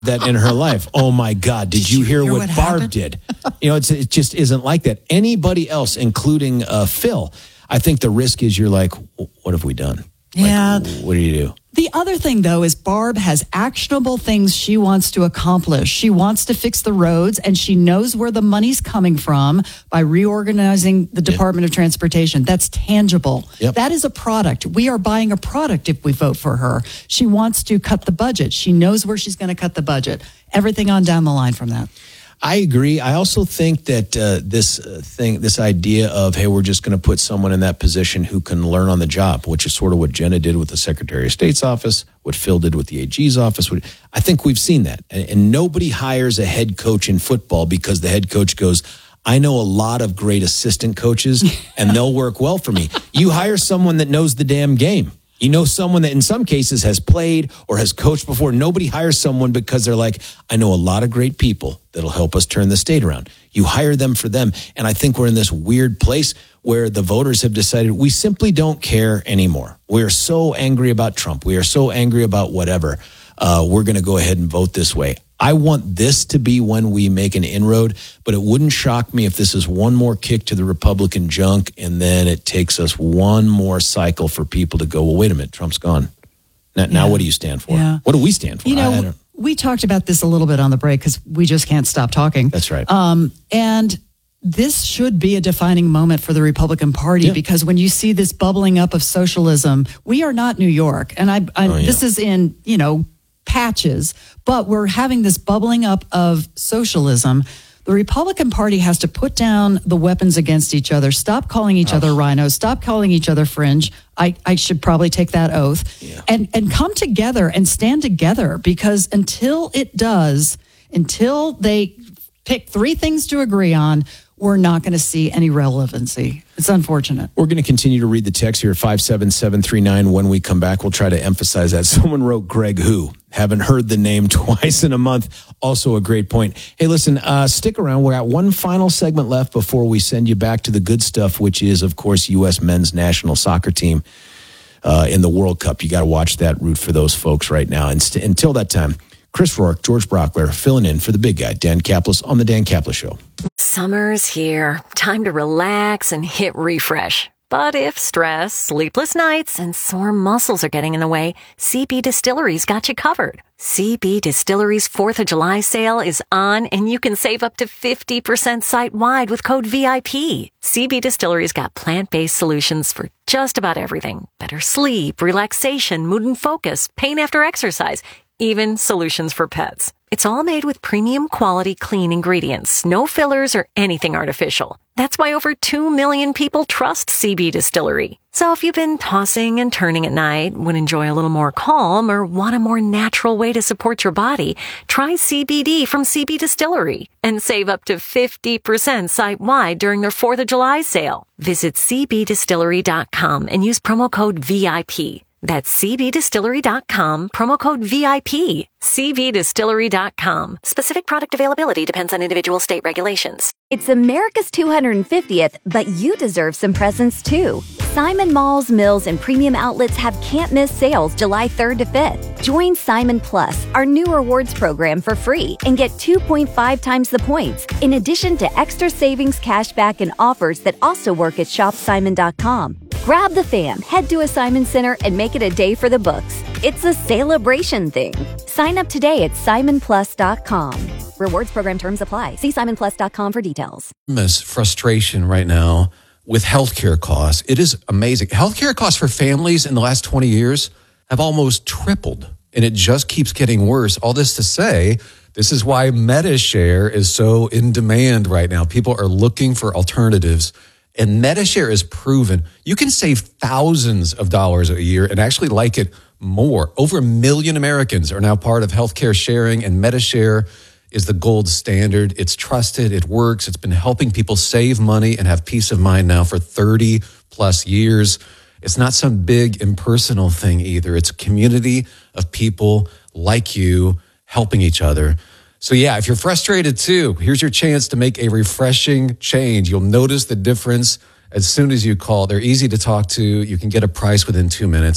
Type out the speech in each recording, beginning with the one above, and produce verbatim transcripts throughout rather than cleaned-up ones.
that in her life. Oh my God, did, did you, you hear, hear what, what Barb did? You know, it's, it just isn't like that. Anybody else, including uh, Phil, I think the risk is you're like, what have we done? Yeah. Like, what do you do? The other thing, though, is Barb has actionable things she wants to accomplish. She wants to fix the roads, and she knows where the money's coming from by reorganizing the Department yep. of Transportation. That's tangible. Yep. That is a product. We are buying a product if we vote for her. She wants to cut the budget. She knows where she's going to cut the budget. Everything on down the line from that. I agree. I also think that uh, this uh, thing, this idea of, hey, we're just going to put someone in that position who can learn on the job, which is sort of what Jenna did with the Secretary of State's office, what Phil did with the A G's office. I think we've seen that. And, and nobody hires a head coach in football because the head coach goes, I know a lot of great assistant coaches and they'll work well for me. You hire someone that knows the damn game. You know, someone that in some cases has played or has coached before. Nobody hires someone because they're like, I know a lot of great people that'll help us turn the state around. You hire them for them. And I think we're in this weird place where the voters have decided we simply don't care anymore. We're so angry about Trump. We are so angry about whatever. Uh, we're going to go ahead and vote this way. I want this to be when we make an inroad, but it wouldn't shock me if this is one more kick to the Republican junk and then it takes us one more cycle for people to go, well, wait a minute, Trump's gone. Now, yeah. now what do you stand for? Yeah. What do we stand for? You know, I, I don't... we talked about this a little bit on the break because we just can't stop talking. That's right. Um, and this should be a defining moment for the Republican Party yeah. because when you see this bubbling up of socialism, we are not New York. And I, I oh, yeah. this is in, you know, patches, but we're having this bubbling up of socialism. The Republican Party has to put down the weapons against each other, stop calling each oh. other rhinos, stop calling each other fringe. I, I should probably take that oath yeah. and, and come together and stand together because until it does, until they pick three things to agree on, we're not going to see any relevancy. It's unfortunate. We're going to continue to read the text here at five seven seven three nine. When we come back, we'll try to emphasize that. Someone wrote Greg Who. Haven't heard the name twice in a month. Also a great point. Hey, listen, uh, stick around. We're at one final segment left before we send you back to the good stuff, which is, of course, U S men's national soccer team uh, in the World Cup. You got to watch that, root for those folks right now. And st- until that time, Chris Rourke, George Brockler, filling in for the big guy, Dan Kaplis, on The Dan Kaplis Show. Summer's here. Time to relax and hit refresh. But if stress, sleepless nights, and sore muscles are getting in the way, C B Distillery's got you covered. C B Distillery's fourth of July sale is on, and you can save up to fifty percent site-wide with code V I P. C B Distillery's got plant-based solutions for just about everything. Better sleep, relaxation, mood and focus, pain after exercise, even solutions for pets. It's all made with premium quality clean ingredients, no fillers or anything artificial. That's why over two million people trust C B Distillery. So if you've been tossing and turning at night, would enjoy a little more calm, or want a more natural way to support your body, try C B D from C B Distillery and save up to fifty percent site-wide during their fourth of July sale. Visit c b distillery dot com and use promo code V I P. That's c b distillery dot com, promo code V I P. c b distillery dot com. Specific product availability depends on individual state regulations. It's America's two hundred fiftieth, but you deserve some presents too. Simon Malls, Mills, and premium outlets have can't-miss sales July third to fifth. Join Simon Plus, our new rewards program, for free and get two point five times the points, in addition to extra savings, cashback, and offers that also work at shop simon dot com. Grab the fam, head to a Simon Center, and make it a day for the books. It's a celebration thing. Sign up today at simon plus dot com. Rewards program terms apply. See simon plus dot com for details. This frustration right now with healthcare costs. It is amazing. Healthcare costs for families in the last twenty years have almost tripled, and it just keeps getting worse. All this to say, this is why MediShare is so in demand right now. People are looking for alternatives. And MediShare is proven you can save thousands of dollars a year and actually like it more. Over a million Americans are now part of healthcare sharing, and MediShare is the gold standard. It's trusted. It works. It's been helping people save money and have peace of mind now for thirty plus years. It's not some big impersonal thing either. It's a community of people like you helping each other. So yeah, if you're frustrated too, here's your chance to make a refreshing change. You'll notice the difference as soon as you call. They're easy to talk to. You can get a price within two minutes.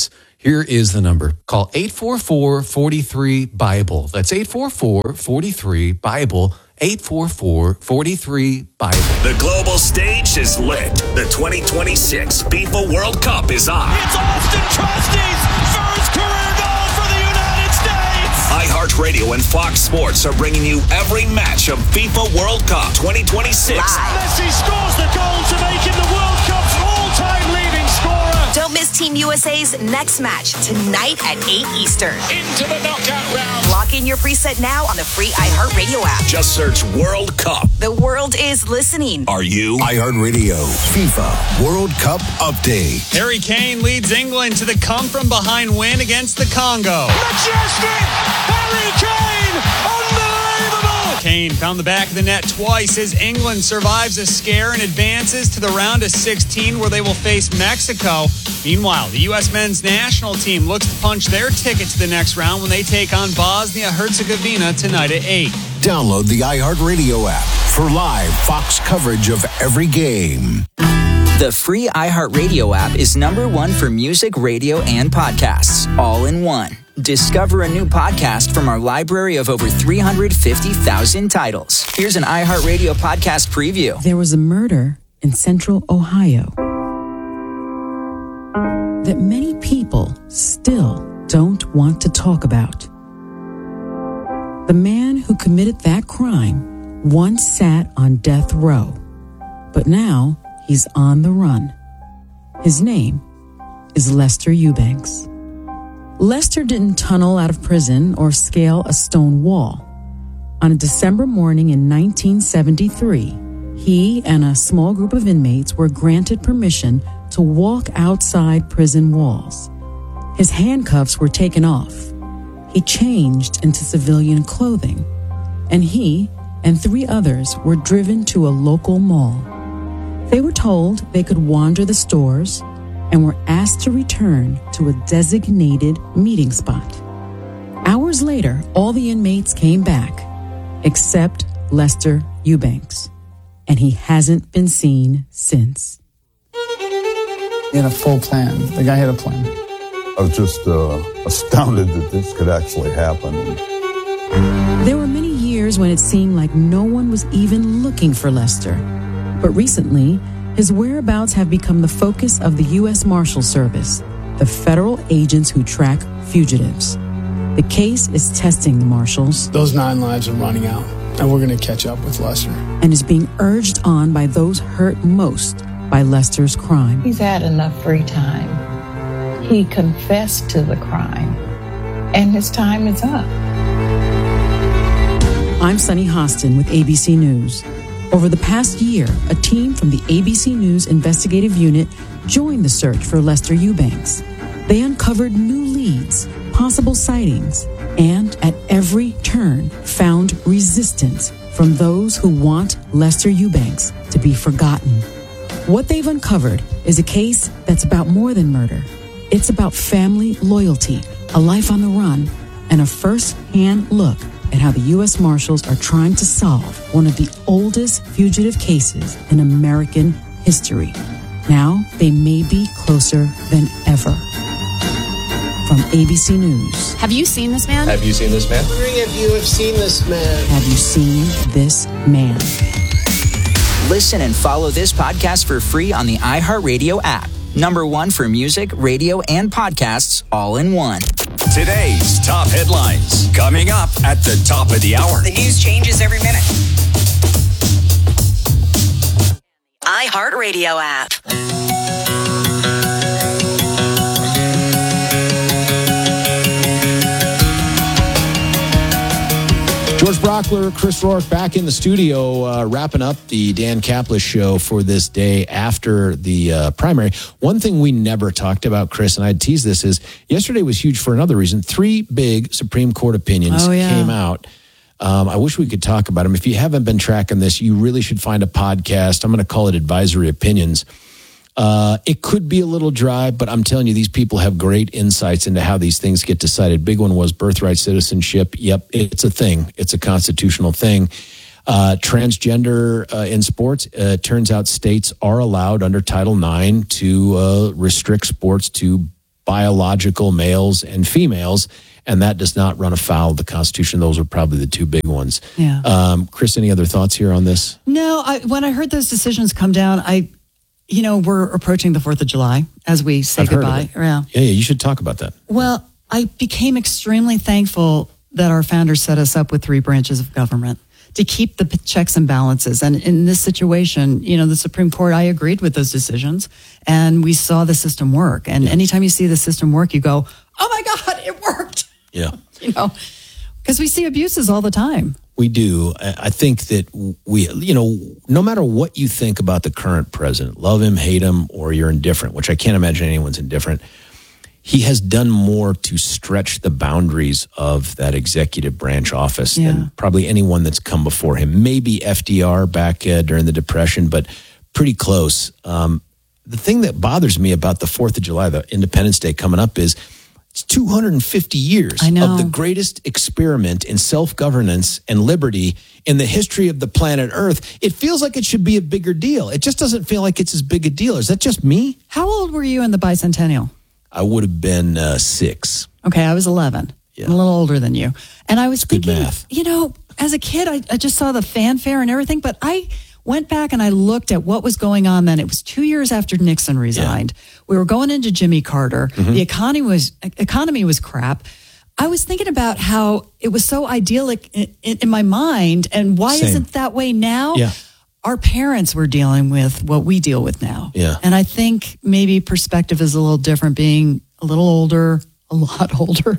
Here is the number. Call eight four four, four three, BIBLE. That's eight four four, four three, BIBLE. eight four four, four three, BIBLE. The global stage is lit. The twenty twenty-six FIFA World Cup is on. It's Austin Trusty's first career goal for the United States. iHeartRadio and Fox Sports are bringing you every match of FIFA World Cup twenty twenty-six. Messi scores the goal to make him the World Cup's all-time leading scorer. Don't miss Team U S A's next match tonight at eight Eastern. Into the knockout round. Lock in your preset now on the free iHeartRadio app. Just search World Cup. The world is listening. Are you? iHeartRadio FIFA World Cup update. Harry Kane leads England to the come-from-behind win against the Congo. Majestic! Harry Kane! Unbelievable! Kane found the back of the net twice as England survives a scare and advances to the round of sixteen where they will face Mexico. Meanwhile, the U S men's national team looks to punch their ticket to the next round when they take on Bosnia-Herzegovina tonight at eight. Download the iHeartRadio app for live Fox coverage of every game. The free iHeartRadio app is number one for music, radio, and podcasts, all in one. Discover a new podcast from our library of over three hundred fifty thousand titles. Here's an iHeartRadio podcast preview. There was a murder in central Ohio that many people still don't want to talk about. The man who committed that crime once sat on death row, but now he's on the run. His name is Lester Eubanks. Lester didn't tunnel out of prison or scale a stone wall. On a December morning in nineteen seventy-three, he and a small group of inmates were granted permission to walk outside prison walls. His handcuffs were taken off. He changed into civilian clothing, and he and three others were driven to a local mall. They were told they could wander the stores and were asked to return to a designated meeting spot. Hours later, all the inmates came back, except Lester Eubanks, and he hasn't been seen since. He had a full plan. The guy had a plan. I was just uh, astounded that this could actually happen. There were many years when it seemed like no one was even looking for Lester. But recently, his whereabouts have become the focus of the U S Marshal Service, the federal agents who track fugitives. The case is testing the marshals. Those nine lives are running out, and we're going to catch up with Lester. And is being urged on by those hurt most by Lester's crime. He's had enough free time. He confessed to the crime, and his time is up. I'm Sunny Hostin with A B C News. Over the past year, a team from the A B C News investigative unit joined the search for Lester Eubanks. They uncovered new leads, possible sightings, and at every turn found resistance from those who want Lester Eubanks to be forgotten. What they've uncovered is a case that's about more than murder. It's about family loyalty, a life on the run, and a first-hand look at how the U S Marshals are trying to solve one of the oldest fugitive cases in American history. Now they may be closer than ever. From A B C News. Have you seen this man? Have you seen this man? I'm wondering if you have seen this man. Have you seen this man? Listen and follow this podcast for free on the iHeartRadio app. Number one for music, radio, and podcasts all in one. Today's top headlines coming up at the top of the hour. The news changes every minute. iHeartRadio app. George Brockler, Chris Rourke back in the studio, uh, wrapping up the Dan Caplis show for this day after the uh, primary. One thing we never talked about, Chris, and I'd tease this, is yesterday was huge for another reason. Three big Supreme Court opinions oh, yeah. came out. Um, I wish we could talk about them. If you haven't been tracking this, you really should find a podcast. I'm going to call it Advisory Opinions. Uh, it could be a little dry, but I'm telling you, these people have great insights into how these things get decided. Big one was birthright citizenship. Yep, it's a thing. It's a constitutional thing. Uh, transgender uh, in sports, uh, turns out states are allowed under Title nine to uh, restrict sports to biological males and females, and that does not run afoul of the Constitution. Those are probably the two big ones. Yeah. Um, Chris, any other thoughts here on this? No, I, when I heard those decisions come down, I, you know, we're approaching the fourth of July as we say I've heard of goodbye. it. Yeah. yeah, yeah, you should talk about that. Well, I became extremely thankful that our founders set us up with three branches of government to keep the checks and balances. And in this situation, you know, the Supreme Court, I agreed with those decisions, and we saw the system work. And yeah. anytime you see the system work, you go, oh my God, it worked. Yeah. You know, because we see abuses all the time. We do. I think that we, you know, no matter what you think about the current president, love him, hate him, or you're indifferent, which I can't imagine anyone's indifferent, he has done more to stretch the boundaries of that executive branch office yeah. than probably anyone that's come before him. Maybe F D R back uh, during the Depression, but pretty close. Um, the thing that bothers me about the fourth of July, the Independence Day coming up, is it's two hundred fifty years I know. of the greatest experiment in self-governance and liberty in the history of the planet Earth. It feels like it should be a bigger deal. It just doesn't feel like it's as big a deal. Is that just me? How old were you in the bicentennial? I would have been uh, six. Okay, I was eleven. Yeah. I'm a little older than you. And I was It's good thinking, math. you know, as a kid, I, I just saw the fanfare and everything, but I went back and I looked at what was going on then. It was two years after Nixon resigned. Yeah. We were going into Jimmy Carter. Mm-hmm. The economy was economy was crap. I was thinking about how it was so idyllic in, in, in my mind, and why Same. isn't that way now? Yeah. Our parents were dealing with what we deal with now. Yeah. And I think maybe perspective is a little different, being a little older, a lot older.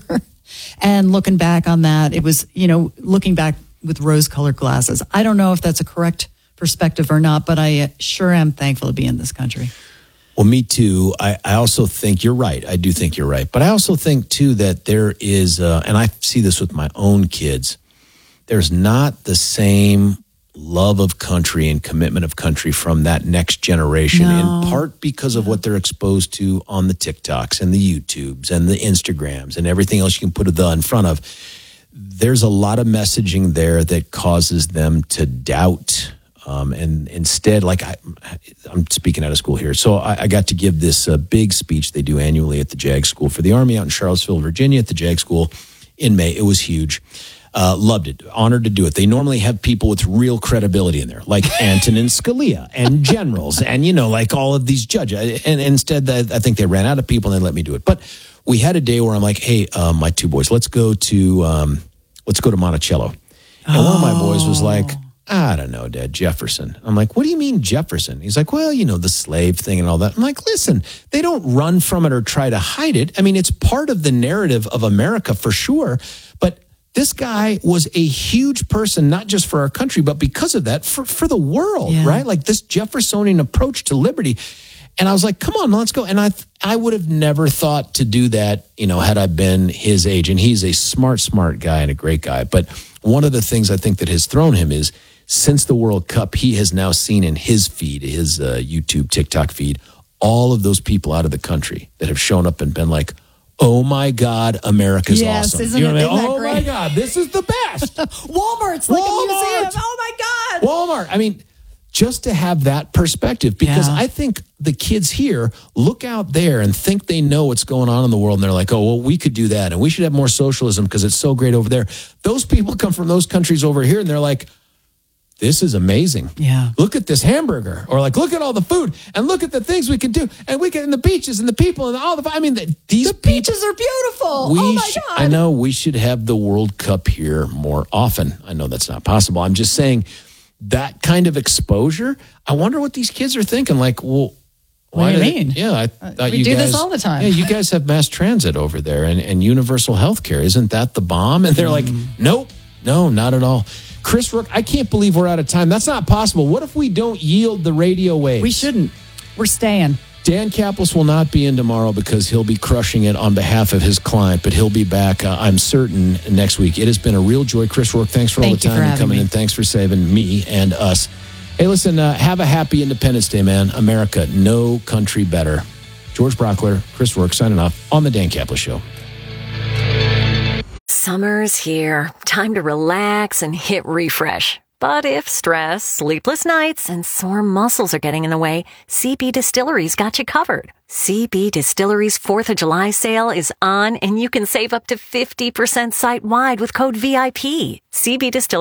And looking back on that, it was, you know, looking back with rose-colored glasses. I don't know if that's a correct perspective or not, but I sure am thankful to be in this country. Well, me too. I, I also think you're right. I do think you're right. But I also think, too, that there is, uh, and I see this with my own kids, there's not the same love of country and commitment of country from that next generation, No. in part because of what they're exposed to on the TikToks and the YouTubes and the Instagrams and everything else you can put a the in front of. There's a lot of messaging there that causes them to doubt. Um, and instead, like I, I'm speaking out of school here. So I, I got to give this uh, big speech they do annually at the JAG School for the Army out in Charlottesville, Virginia, at the JAG School in May. It was huge. Uh, loved it. Honored to do it. They normally have people with real credibility in there, like Antonin Scalia and generals and, you know, like all of these judges. And, and instead, I think they ran out of people and they let me do it. But we had a day where I'm like, hey, uh, my two boys, let's go to um, let's go to Monticello. And oh. one of my boys was like, I don't know, Dad, Jefferson. I'm like, what do you mean Jefferson? He's like, well, you know, the slave thing and all that. I'm like, listen, they don't run from it or try to hide it. I mean, it's part of the narrative of America for sure. But this guy was a huge person, not just for our country, but because of that, for, for the world, Yeah. right? Like this Jeffersonian approach to liberty. And I was like, come on, let's go. And I I would have never thought to do that, you know, had I been his age. And he's a smart, smart guy and a great guy. But one of the things I think that has thrown him is since the World Cup, he has now seen in his feed, his uh, YouTube, TikTok feed, all of those people out of the country that have shown up and been like, oh my God, America's yes, awesome. Isn't you know it, what I mean? isn't Oh that my great? God, this is the best. Walmart's like Walmart. a museum. Oh my God. Walmart. I mean, just to have that perspective, because Yeah. I think the kids here look out there and think they know what's going on in the world. And they're like, oh, well, we could do that. And we should have more socialism because it's so great over there. Those people come from those countries over here and they're like, this is amazing. Yeah. Look at this hamburger. Or like, look at all the food and look at the things we can do. And we can, and the beaches and the people and all the, I mean, the, these The beaches are beautiful. we Oh my sh- God. I know we should have the World Cup here more often. I know that's not possible. I'm just saying that kind of exposure. I wonder what these kids are thinking. Like, well, What do you did- mean? Yeah, I thought we you do guys, this all the time. Yeah, you guys have mass transit over there and, and universal health care. Isn't that the bomb? And they're like, nope, no, not at all. Chris Rook, I can't believe we're out of time. That's not possible. What if we don't yield the radio waves? We shouldn't. We're staying. Dan Caplis will not be in tomorrow because he'll be crushing it on behalf of his client, but he'll be back, uh, I'm certain, next week. It has been a real joy. Chris Rourke, thanks for Thank all the you for time and having coming me. in. Thanks for saving me and us. Hey, listen, uh, have a happy Independence Day, man. America, no country better. George Brockler, Chris Rourke, signing off on The Dan Caplis Show. Summer's here. Time to relax and hit refresh. But if stress, sleepless nights, and sore muscles are getting in the way, C B Distillery's got you covered. C B Distillery's fourth of July sale is on, and you can save up to fifty percent site-wide with code V I P. C B Distillery